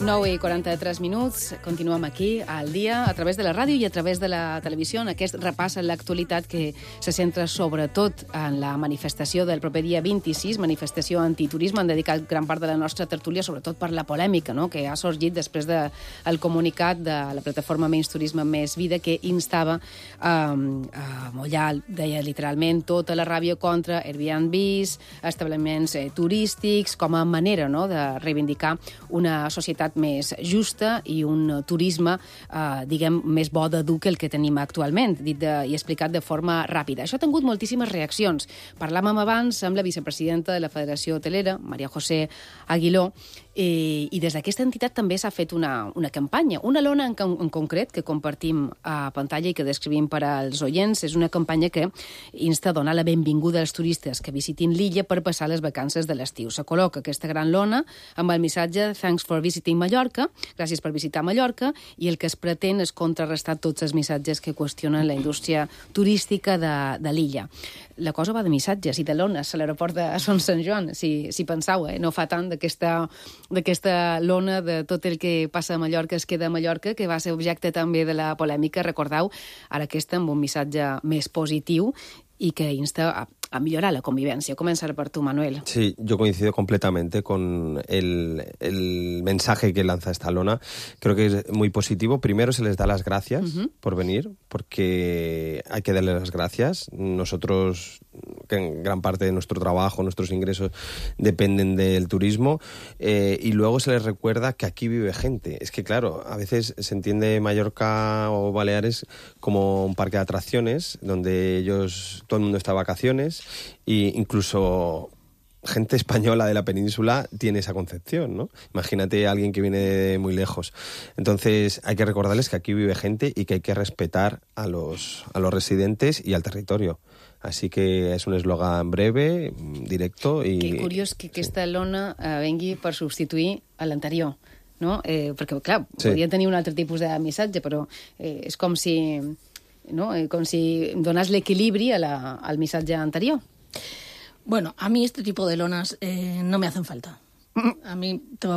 9:43. Continuem aquí al dia a través de la ràdio i a través de la televisió en aquest repàs a l'actualitat que se centra sobretot en la manifestació del proper dia 26, manifestació antiturisme. Han dedicat gran part de la nostra tertúlia sobretot per la polèmica, no?, que ha sorgit després del comunicat de la plataforma Menys Turisme Més Vida, que instava a mullar, deia literalment, tota la ràbia contra Airbnbs, establiments turístics, com a manera, no?, de reivindicar una societat més justa i un turisme, diguem, més bo de dur que el que tenim actualment, dit i explicat de forma ràpida. Això ha tingut moltíssimes reaccions. Parlàvem abans amb la vicepresidenta de la Federació Hotelera, María José Aguiló, i des d'aquesta entitat també s'ha fet una campanya, una lona en concret que compartim a pantalla i que descrivim per als oients. És una campanya que insta a donar la benvinguda als turistes que visitin l'illa per passar les vacances de l'estiu. Se col·loca aquesta gran lona amb el missatge "Thanks for visiting Mallorca", gràcies per visitar Mallorca, i el que es pretén és contrarrestar tots els missatges que qüestionen la indústria turística de l'illa. La cosa va de missatges i de lones a l'aeroport de Son Sant Joan, si pensau, no fa tant d'aquesta lona de tot el que passa a Mallorca es queda a Mallorca, que va ser objecte també de la polèmica, recordeu, ara aquesta amb un missatge més positiu y que insta a mejorar la convivencia. Comenzar por tú, Manuel. Sí, yo coincido completamente con el mensaje que lanza esta lona. Creo que es muy positivo. Primero se les da las gracias por venir, porque hay que darles las gracias. Nosotros, que en gran parte de nuestro trabajo, nuestros ingresos dependen del turismo, y luego se les recuerda que aquí vive gente. Es que, claro, a veces se entiende Mallorca o Baleares como un parque de atracciones, donde todo el mundo está de vacaciones, e incluso gente española de la península tiene esa concepción, ¿no? Imagínate a alguien que viene de muy lejos. Entonces hay que recordarles que aquí vive gente y que hay que respetar a los residentes y al territorio. Así que és un eslògan breve, directo i... Que curiós que aquesta lona vengui per substituir a l'anterior, no? Perquè, clar, podria tenir un altre tipus de missatge, però és com si, no?, com si donàs l'equilibri al missatge anterior. Bueno, a mí este tipo de lonas no me hacen falta. A mí